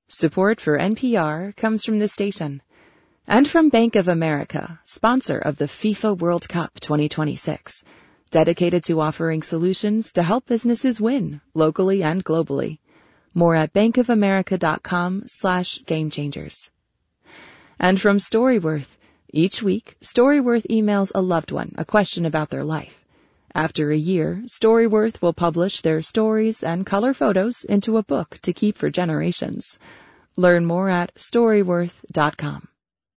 Support for NPR comes from this station and from Bank of America, sponsor of the FIFA World Cup 2026, dedicated to offering solutions to help businesses win locally and globally. More at bankofamerica.com/gamechangers. And from Storyworth, each week, Storyworth emails a loved one a question about their life. After a year, Storyworth will publish their stories and color photos into a book to keep for generations. Learn more at Storyworth.com.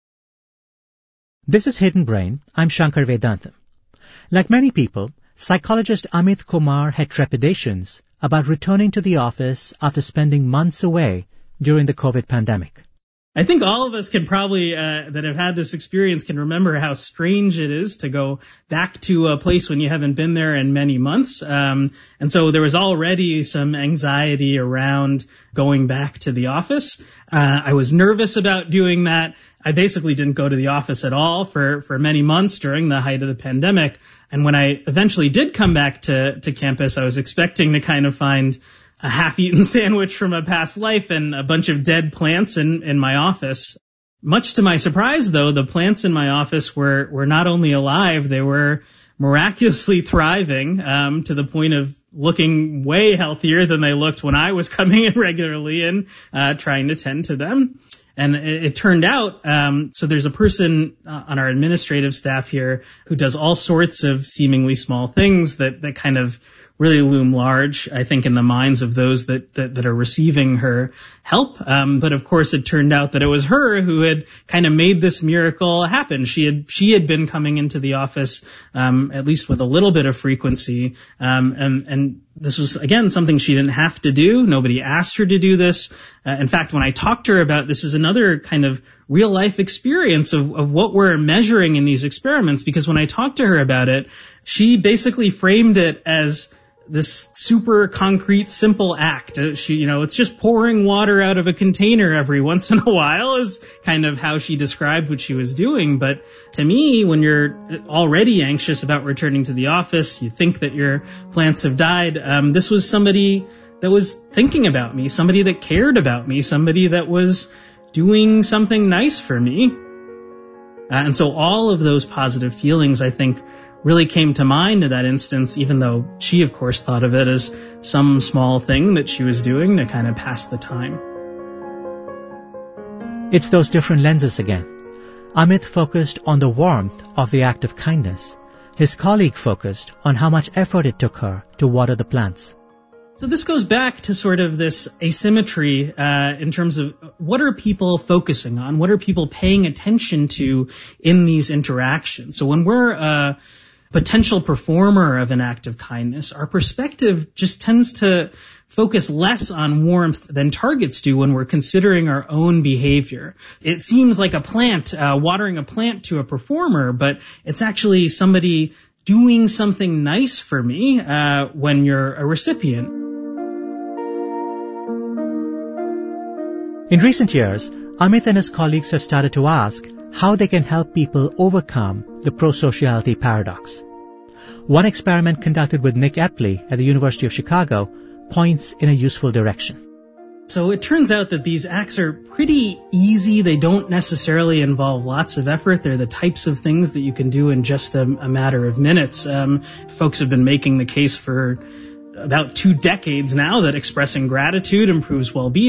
This is Hidden Brain. I'm Shankar Vedantam. Like many people, psychologist Amit Kumar had trepidations about returning to the office after spending months away during the COVID pandemic. I think all of us can probably, that have had this experience can remember how strange it is to go back to a place when you haven't been there in many months. And so there was already some anxiety around going back to the office. I was nervous about doing that. I basically didn't go to the office at all for many months during the height of the pandemic. And when I eventually did come back to campus, I was expecting to kind of find a half-eaten sandwich from a past life and a bunch of dead plants in my office. Much to my surprise, though, the plants in my office were not only alive, they were miraculously thriving, to the point of looking way healthier than they looked when I was coming in regularly and trying to tend to them. And it turned out, so there's a person on our administrative staff here who does all sorts of seemingly small things that kind of really loom large, I think, in the minds of those that are receiving her help. But of course, it turned out that it was her who had kind of made this miracle happen. She had been coming into the office, at least with a little bit of frequency. And this was, again, something she didn't have to do. Nobody asked her to do this. In fact, when I talked to her about this is another kind of real life experience of what we're measuring in these experiments, because when I talked to her about it, she basically framed it as this super concrete, simple act. It's just pouring water out of a container every once in a while is kind of how she described what she was doing. But to me, when you're already anxious about returning to the office, you think that your plants have died. This was somebody that was thinking about me, somebody that cared about me, somebody that was doing something nice for me. And so all of those positive feelings, I think, really came to mind in that instance, even though she, of course, thought of it as some small thing that she was doing to kind of pass the time. It's those different lenses again. Amit focused on the warmth of the act of kindness. His colleague focused on how much effort it took her to water the plants. So this goes back to sort of this asymmetry in terms of what are people focusing on? What are people paying attention to in these interactions? So when we're a potential performer of an act of kindness, our perspective just tends to focus less on warmth than targets do when we're considering our own behavior. It seems like a plant, watering a plant to a performer, but it's actually somebody doing something nice for me when you're a recipient. In recent years, Amit and his colleagues have started to ask how they can help people overcome the prosociality paradox. One experiment conducted with Nick Epley at the University of Chicago points in a useful direction. So it turns out that these acts are pretty easy. They don't necessarily involve lots of effort. They're the types of things that you can do in just a matter of minutes. Folks have been making the case for about 2 decades now that expressing gratitude improves well-being.